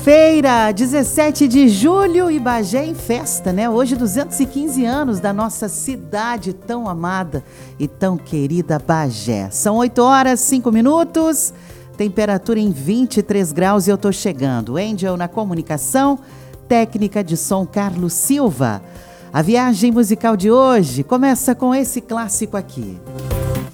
Feira, 17 de julho e Bagé em festa, né? Hoje 215 anos da nossa cidade tão amada e tão querida Bagé. São 8 horas, 5 minutos, temperatura em 23 graus e eu tô chegando. Angel na comunicação, técnica de som Carlos Silva. A viagem musical de hoje começa com esse clássico aqui.